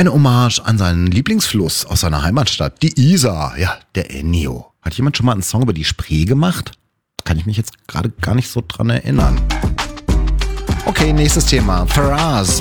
Eine Hommage an seinen Lieblingsfluss aus seiner Heimatstadt, die Isar. Ja, der Ennio. Hat jemand schon mal einen Song über die Spree gemacht? Kann ich mich jetzt gerade gar nicht so dran erinnern. Okay, nächstes Thema. Faraz.